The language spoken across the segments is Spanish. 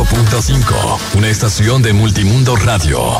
95.5, una estación de Multimundo Radio.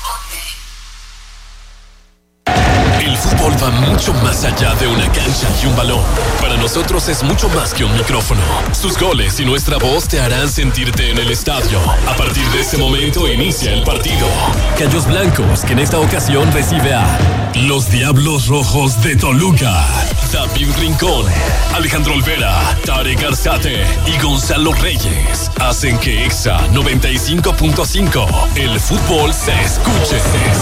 El fútbol va mucho más allá de una cancha y un balón. Para nosotros es mucho más que un micrófono. Sus goles y nuestra voz te harán sentirte en el estadio. A partir de ese momento inicia el partido. Gallos Blancos, que en esta ocasión recibe a los Diablos Rojos de Toluca. David Rincón, Alejandro Olvera, Tarek Arzate y Gonzalo Reyes hacen que Exa 95.5 el fútbol se escuche.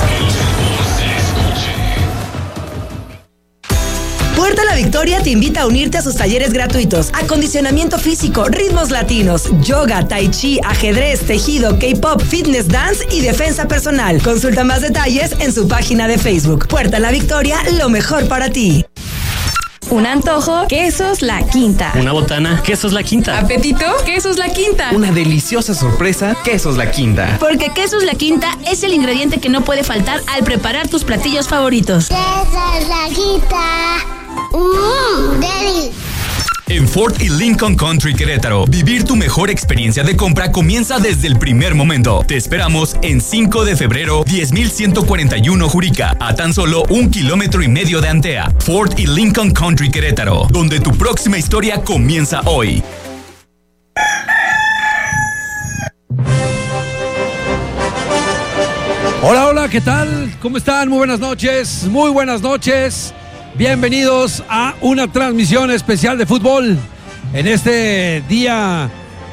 Puerta La Victoria te invita a unirte a sus talleres gratuitos: acondicionamiento físico, ritmos latinos, yoga, tai chi, ajedrez, tejido, K-pop, fitness, dance y defensa personal. Consulta más detalles en su página de Facebook. Puerta La Victoria, lo mejor para ti. Un antojo, Quesos La Quinta. Una botana, Quesos La Quinta. Apetito, Quesos La Quinta. Una deliciosa sorpresa, Quesos La Quinta. Porque Quesos La Quinta es el ingrediente que no puede faltar al preparar tus platillos favoritos. Quesos La Quinta. Deli. En Ford y Lincoln Country Querétaro, vivir tu mejor experiencia de compra comienza desde el primer momento. Te esperamos en 5 de febrero, 10,141 Jurica, a tan solo 1,5 kilómetros de Antea. Ford y Lincoln Country Querétaro, donde tu próxima historia comienza hoy. Hola, hola, ¿qué tal? ¿Cómo están? Muy buenas noches, muy buenas noches. Bienvenidos a una transmisión especial de fútbol en este día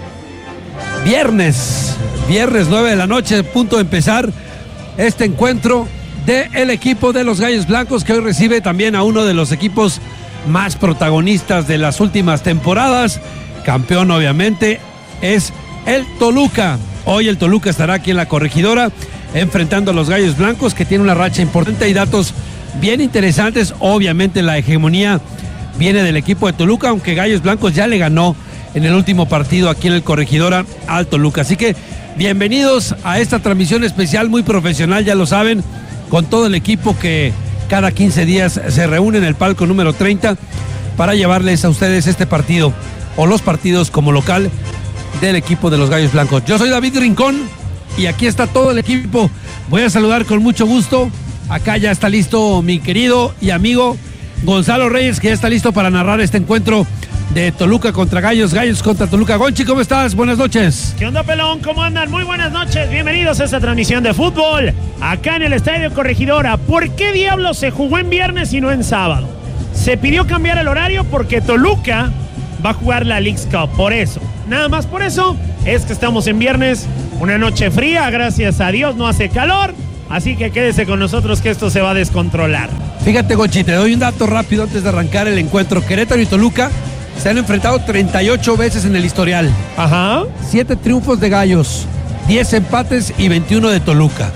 viernes 9 de la noche, punto de empezar este encuentro del equipo de los Gallos Blancos, que hoy recibe también a uno de los equipos más protagonistas de las últimas temporadas. Campeón, obviamente, es el Toluca. Hoy el Toluca estará aquí en la Corregidora enfrentando a los Gallos Blancos, que tiene una racha importante y datos bien interesantes. Obviamente la hegemonía viene del equipo de Toluca, aunque Gallos Blancos ya le ganó en el último partido aquí en el Corregidora al Toluca. Así que bienvenidos a esta transmisión especial, muy profesional, ya lo saben, con todo el equipo que cada 15 días se reúne en el palco número 30 para llevarles a ustedes este partido o los partidos como local del equipo de los Gallos Blancos. Yo soy David Rincón y aquí está todo el equipo. Voy a saludar con mucho gusto. Acá ya está listo mi querido y amigo Gonzalo Reyes, que ya está listo para narrar este encuentro de Toluca contra Gallos, Gallos contra Toluca. Gonchi, ¿cómo estás? Buenas noches. ¿Qué onda, pelón? ¿Cómo andan? Muy buenas noches. Bienvenidos a esta transmisión de fútbol acá en el Estadio Corregidora. ¿Por qué diablos se jugó en viernes y no en sábado? Se pidió cambiar el horario porque Toluca va a jugar la Leagues Cup. Por eso, nada más por eso, es que estamos en viernes, una noche fría, gracias a Dios no hace calor. Así que quédese con nosotros que esto se va a descontrolar. Fíjate, Gonchi, te doy un dato rápido antes de arrancar el encuentro. Querétaro y Toluca se han enfrentado 38 veces en el historial. Ajá. 7 triunfos de Gallos, 10 empates y 21 de Toluca.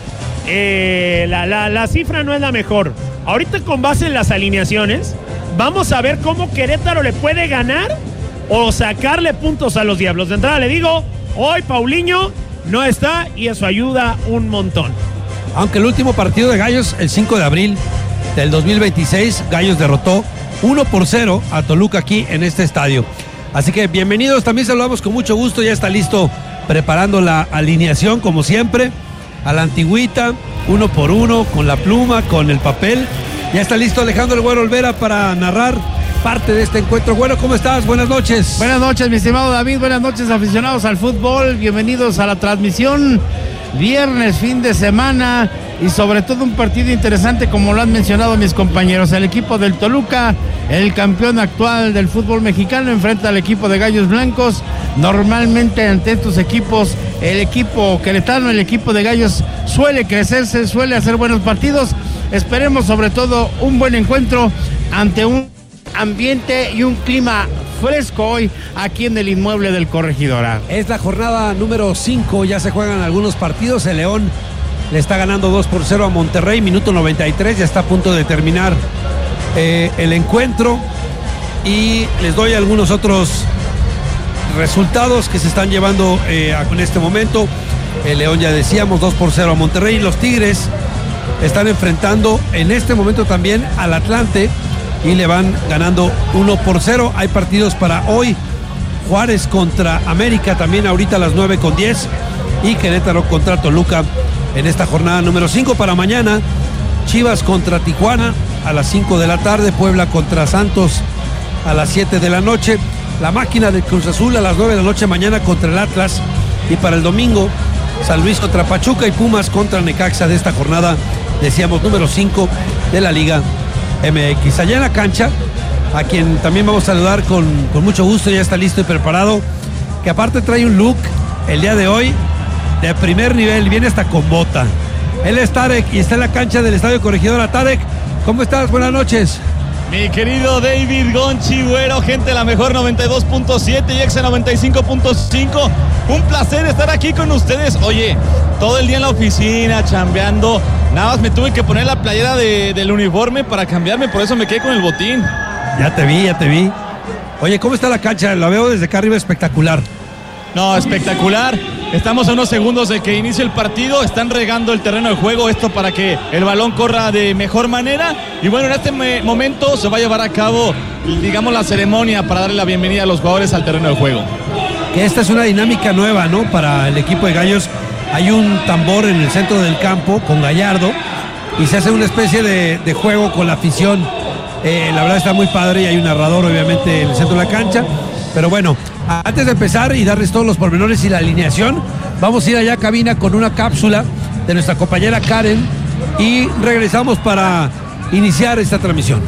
La cifra no es la mejor. Ahorita, con base en las alineaciones, vamos a ver cómo Querétaro le puede ganar o sacarle puntos a los Diablos. De entrada le digo, hoy Paulinho no está y eso ayuda un montón. Aunque el último partido de Gallos, el 5 de abril del 2026, Gallos derrotó 1-0 a Toluca aquí en este estadio. Así que bienvenidos, también saludamos con mucho gusto, ya está listo preparando la alineación como siempre, a la antigüita, 1 por 1, con la pluma, con el papel. Ya está listo Alejandro El Güero Olvera para narrar parte de este encuentro. Güero, ¿cómo estás? Buenas noches. Buenas noches, mi estimado David, buenas noches, aficionados al fútbol, bienvenidos a la transmisión. Viernes, fin de semana y sobre todo un partido interesante, como lo han mencionado mis compañeros. El equipo del Toluca, el campeón actual del fútbol mexicano, enfrenta al equipo de Gallos Blancos. Normalmente ante estos equipos, el equipo queretano, el equipo de Gallos suele crecerse, suele hacer buenos partidos. Esperemos sobre todo un buen encuentro ante un ambiente y un clima fresco hoy aquí en el inmueble del Corregidora. Es la jornada número 5, ya se juegan algunos partidos. El León le está ganando 2-0 a Monterrey, minuto 93, ya está a punto de terminar el encuentro y les doy algunos otros resultados que se están llevando en este momento. El León, ya decíamos, 2-0 a Monterrey. Los Tigres están enfrentando en este momento también al Atlante y le van ganando 1-0. Hay partidos para hoy Juárez contra América también ahorita a las 9:10 y Querétaro contra Toluca en esta jornada número 5. Para mañana, Chivas contra Tijuana a las 5 de la tarde, Puebla contra Santos a las 7 de la noche, la máquina de Cruz Azul a las 9 de la noche mañana contra el Atlas, y para el domingo San Luis contra Pachuca y Pumas contra Necaxa de esta jornada, decíamos, número 5 de la Liga MX. Allá en la cancha, a quien también vamos a saludar con mucho gusto, ya está listo y preparado, que aparte trae un look el día de hoy de primer nivel, viene hasta con bota. Él es Tarek y está en la cancha del Estadio Corregidora. Tarek, ¿cómo estás? Buenas noches. Mi querido David Gonchi, güero, gente de la mejor 92.7 y Exa 95.5. Un placer estar aquí con ustedes. Oye, todo el día en la oficina, chambeando. Nada más me tuve que poner la playera del uniforme para cambiarme, por eso me quedé con el botín. Ya te vi. Oye, ¿cómo está la cancha? La veo desde acá arriba espectacular. No, espectacular. Estamos a unos segundos de que inicie el partido. Están regando el terreno de juego, esto para que el balón corra de mejor manera. Y bueno, en este momento se va a llevar a cabo, digamos, la ceremonia para darle la bienvenida a los jugadores al terreno de juego. Que esta es una dinámica nueva, ¿no? Para el equipo de Gallos. Hay un tambor en el centro del campo con Gallardo y se hace una especie de juego con la afición. La verdad está muy padre y hay un narrador obviamente en el centro de la cancha. Pero bueno, antes de empezar y darles todos los pormenores y la alineación, vamos a ir allá a cabina con una cápsula de nuestra compañera Karen y regresamos para iniciar esta transmisión.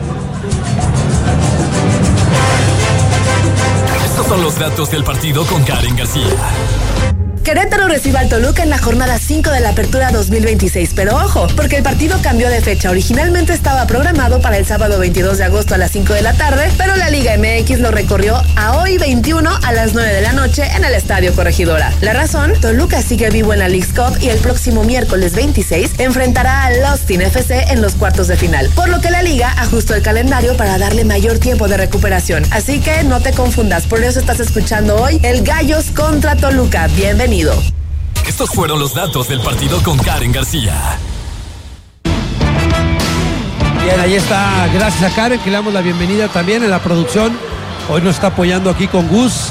Estos son los datos del partido con Karen García. Querétaro recibe al Toluca en la jornada 5 de la Apertura 2026, pero ojo, porque el partido cambió de fecha. Originalmente estaba programado para el sábado 22 de agosto a las 5 de la tarde, pero la Liga MX lo recorrió a hoy 21 a las 9 de la noche en el Estadio Corregidora. La razón, Toluca sigue vivo en la Leagues Cup y el próximo miércoles 26 enfrentará al Austin FC en los cuartos de final, por lo que la Liga ajustó el calendario para darle mayor tiempo de recuperación. Así que no te confundas, por eso estás escuchando hoy el Gallos contra Toluca. Bienvenido. Estos fueron los datos del partido con Karen García. Bien, ahí está, gracias a Karen, que le damos la bienvenida también en la producción. Hoy nos está apoyando aquí con Gus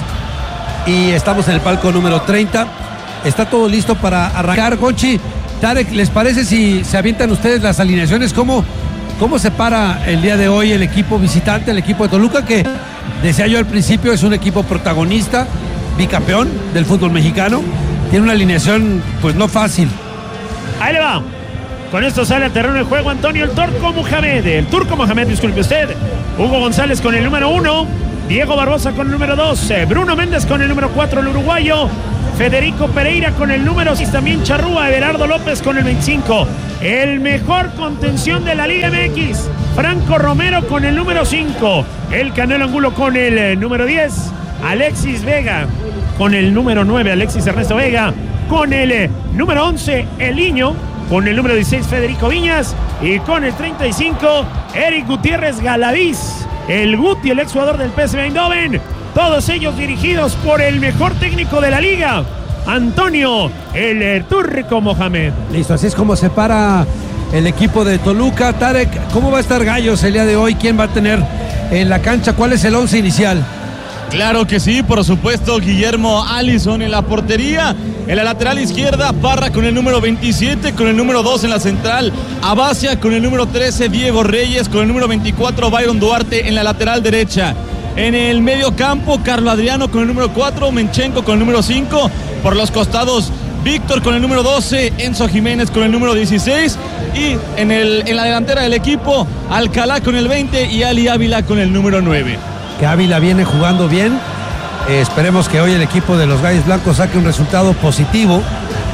y estamos en el palco número 30. Está todo listo para arrancar. Gonchi, Tarek, ¿les parece si se avientan ustedes las alineaciones? ¿Cómo se para el día de hoy el equipo visitante, el equipo de Toluca, que decía yo al principio es un equipo protagonista, bicampeón del fútbol mexicano? Tiene una alineación pues no fácil. Ahí le va. Con esto sale al terreno de juego Antonio el Turco Mohamed, disculpe usted. Hugo González con el número 1, Diego Barbosa con el número 2, Bruno Méndez con el número 4, el uruguayo, Federico Pereira con el número 6, también Charrúa, Everardo López con el 25. El mejor contención de la Liga MX, Franco Romero con el número 5, el Canelo Angulo con el número 10, Alexis Vega con el número 9, Alexis Ernesto Vega con el número 11, El Niño, con el número 16, Federico Viñas, y con el 35, Eric Gutiérrez Galaviz, el Guti, el exjugador del PSV Eindhoven. Todos ellos dirigidos por el mejor técnico de la liga, Antonio el Turco Mohamed. Listo, así es como se para el equipo de Toluca. Tarek, ¿cómo va a estar Gallos el día de hoy? ¿Quién va a tener en la cancha? ¿Cuál es el 11 inicial? Claro que sí, por supuesto, Guillermo Allison en la portería. En la lateral izquierda, Parra con el número 27, con el número 2 en la central, Abacia con el número 13, Diego Reyes con el número 24, Byron Duarte en la lateral derecha. En el medio campo, Carlos Adriano con el número 4, Menchenko con el número 5, por los costados, Víctor con el número 12, Enzo Jiménez con el número 16 y en la delantera del equipo, Alcalá con el 20 y Ali Ávila con el número 9. Que Ávila viene jugando bien. Esperemos que hoy el equipo de los Gallos Blancos saque un resultado positivo.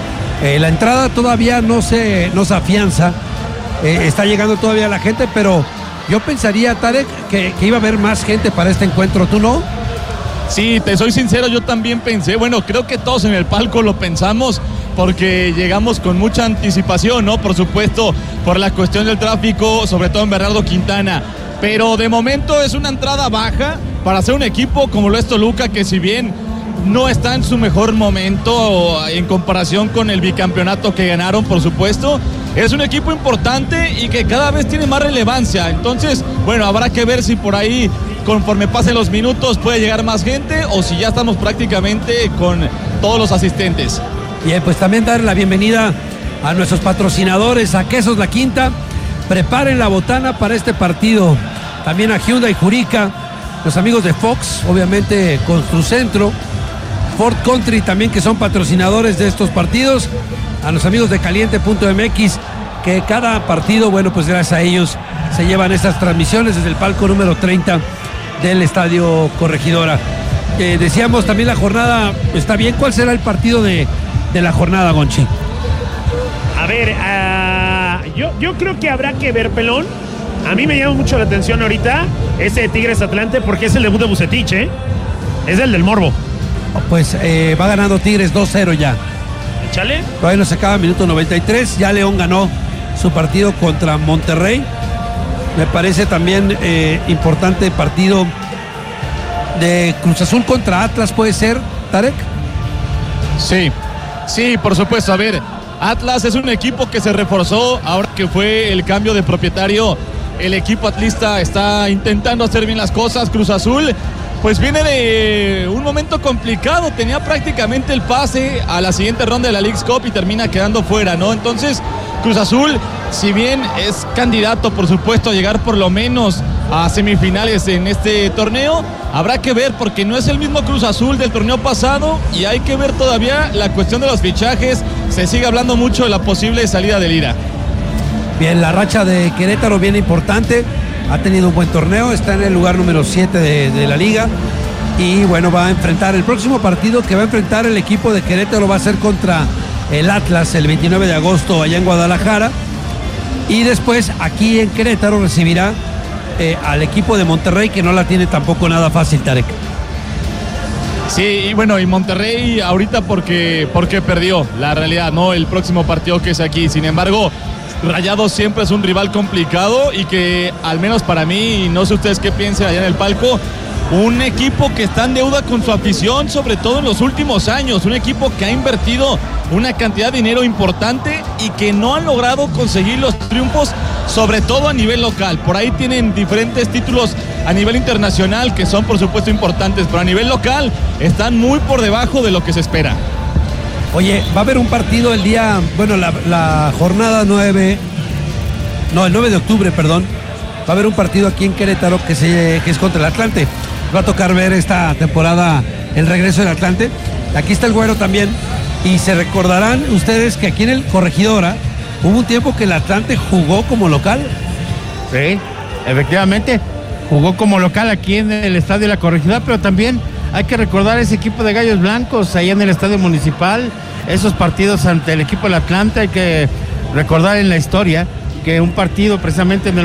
La entrada todavía no se afianza. Está llegando todavía la gente, pero yo pensaría, Tarek, que iba a haber más gente para este encuentro. ¿Tú no? Sí, te soy sincero, yo también pensé. Bueno, creo que todos en el palco lo pensamos porque llegamos con mucha anticipación, ¿no? Por supuesto, por la cuestión del tráfico, sobre todo en Bernardo Quintana. Pero de momento es una entrada baja para ser un equipo como lo es Toluca, que si bien no está en su mejor momento en comparación con el bicampeonato que ganaron, por supuesto, es un equipo importante y que cada vez tiene más relevancia. Entonces, bueno, habrá que ver si por ahí conforme pasen los minutos puede llegar más gente o si ya estamos prácticamente con todos los asistentes. Bien, pues también dar la bienvenida a nuestros patrocinadores, a Quesos La Quinta. Preparen la botana para este partido. También a Hyundai Jurica, los amigos de Fox, obviamente Construcentro, Ford Country también, que son patrocinadores de estos partidos. A los amigos de Caliente.mx, que cada partido, bueno, pues gracias a ellos se llevan estas transmisiones desde el palco número 30 del Estadio Corregidora. Decíamos también la jornada está bien. ¿Cuál será el partido de la jornada, Gonchi? A ver, yo creo que habrá que ver, Pelón. A mí me llama mucho la atención ahorita ese de Tigres Atlante, porque es el debut de Vucetich, ¿eh? Es el del morbo. Pues va ganando Tigres 2-0 ya. Échale. Todavía no se acaba, minuto 93. Ya León ganó su partido contra Monterrey. Me parece también importante partido de Cruz Azul contra Atlas, ¿puede ser, Tarek? Sí, por supuesto. A ver, Atlas es un equipo que se reforzó ahora que fue el cambio de propietario. El equipo atlista está intentando hacer bien las cosas. Cruz Azul pues viene de un momento complicado, tenía prácticamente el pase a la siguiente ronda de la Leagues Cup y termina quedando fuera, ¿no? Entonces Cruz Azul, si bien es candidato por supuesto a llegar por lo menos a semifinales en este torneo, habrá que ver porque no es el mismo Cruz Azul del torneo pasado y hay que ver todavía la cuestión de los fichajes. Se sigue hablando mucho de la posible salida de Lira. Bien, la racha de Querétaro viene importante, ha tenido un buen torneo, está en el lugar número 7 de la liga y bueno, va a enfrentar el próximo partido que va a enfrentar el equipo de Querétaro, va a ser contra el Atlas el 29 de agosto allá en Guadalajara y después aquí en Querétaro recibirá al equipo de Monterrey, que no la tiene tampoco nada fácil, Tarek. Sí, y bueno, y Monterrey ahorita porque perdió, la realidad, ¿no? El próximo partido que es aquí, sin embargo, Rayados siempre es un rival complicado y que al menos para mí, y no sé ustedes qué piensen allá en el palco, un equipo que está en deuda con su afición, sobre todo en los últimos años, un equipo que ha invertido una cantidad de dinero importante y que no han logrado conseguir los triunfos, sobre todo a nivel local. Por ahí tienen diferentes títulos a nivel internacional que son por supuesto importantes, pero a nivel local están muy por debajo de lo que se espera. Oye, va a haber un partido el día, bueno, la jornada 9, no, el 9 de octubre, perdón. Va a haber un partido aquí en Querétaro que es contra el Atlante. Va a tocar ver esta temporada el regreso del Atlante. Aquí está el Güero también. Y se recordarán ustedes que aquí en el Corregidora hubo un tiempo que el Atlante jugó como local. Sí, efectivamente, jugó como local aquí en el Estadio de la Corregidora, pero también hay que recordar ese equipo de Gallos Blancos allá en el Estadio Municipal, esos partidos ante el equipo del Atlante. Hay que recordar en la historia que un partido precisamente en el